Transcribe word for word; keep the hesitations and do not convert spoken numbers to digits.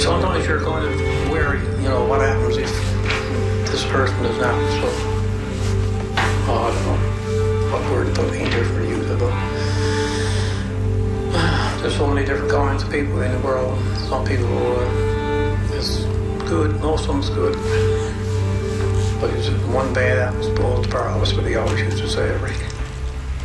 sometimes you're kind of wary, you know, what happens if this person is not so, oh, I don't know what word to put in here for you, but there's so many different kinds of people in the world. Some people uh, is good, most of them's good. But it's one bad apple spoils the pear, that's what he always used to say, Rick.